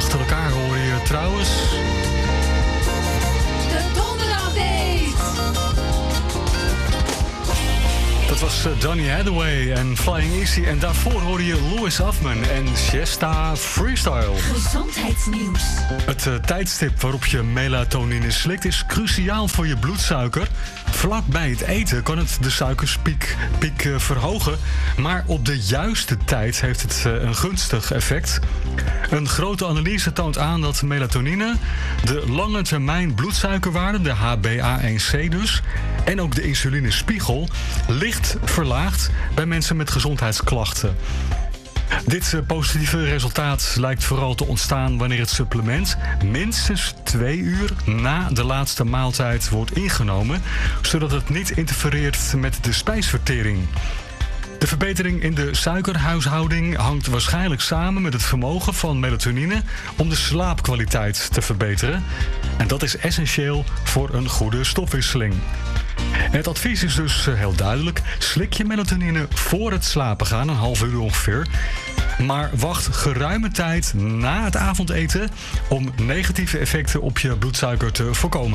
achter elkaar hoor je trouwens. De Donderdagdate. Dat was Donny Hathaway en Flying Easy. En daarvoor hoorde je Louis Huffman en Siesta Freestyle. Gezondheidsnieuws. Het tijdstip waarop je melatonine slikt is cruciaal voor je bloedsuiker. Vlak bij het eten kan het de suikerspiek verhogen. Maar op de juiste tijd heeft het een gunstig effect. Een grote analyse toont aan dat melatonine de lange termijn bloedsuikerwaarde, de HbA1c dus, en ook de insulinespiegel licht verlaagt bij mensen met gezondheidsklachten. Dit positieve resultaat lijkt vooral te ontstaan wanneer het supplement minstens 2 uur na de laatste maaltijd wordt ingenomen, zodat het niet interfereert met de spijsvertering. De verbetering in de suikerhuishouding hangt waarschijnlijk samen met het vermogen van melatonine om de slaapkwaliteit te verbeteren. En dat is essentieel voor een goede stofwisseling. Het advies is dus heel duidelijk. Slik je melatonine voor het slapen gaan, een half uur ongeveer. Maar wacht geruime tijd na het avondeten om negatieve effecten op je bloedsuiker te voorkomen.